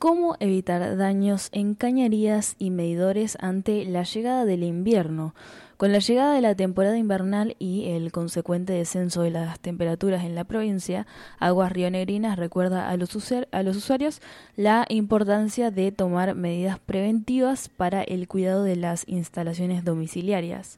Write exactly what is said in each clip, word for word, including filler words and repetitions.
¿Cómo evitar daños en cañerías y medidores ante la llegada del invierno? Con la llegada de la temporada invernal y el consecuente descenso de las temperaturas en la provincia, Aguas Rionegrinas recuerda a los, usuar- a los usuarios la importancia de tomar medidas preventivas para el cuidado de las instalaciones domiciliarias.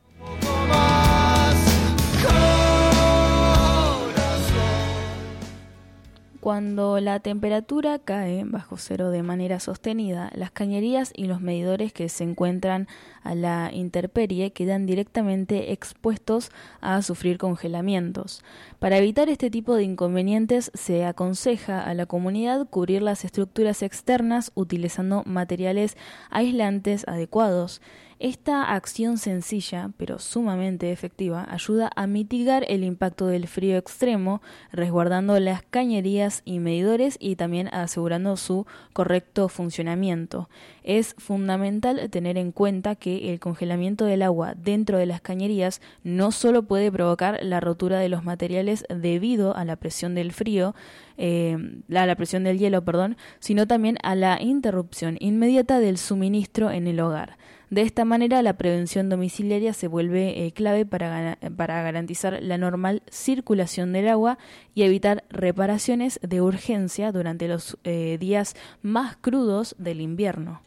Cuando la temperatura cae bajo cero de manera sostenida, las cañerías y los medidores que se encuentran a la intemperie quedan directamente expuestos a sufrir congelamientos. Para evitar este tipo de inconvenientes, se aconseja a la comunidad cubrir las estructuras externas utilizando materiales aislantes adecuados. Esta acción sencilla, pero sumamente efectiva, ayuda a mitigar el impacto del frío extremo, resguardando las cañerías y medidores y también asegurando su correcto funcionamiento. Es fundamental tener en cuenta que el congelamiento del agua dentro de las cañerías no solo puede provocar la rotura de los materiales debido a la presión del frío, eh, a la presión del hielo, perdón, sino también a la interrupción inmediata del suministro en el hogar. De esta manera, la prevención domiciliaria se vuelve eh, clave para, para garantizar la normal circulación del agua y evitar reparaciones de urgencia durante los eh, días más crudos del invierno.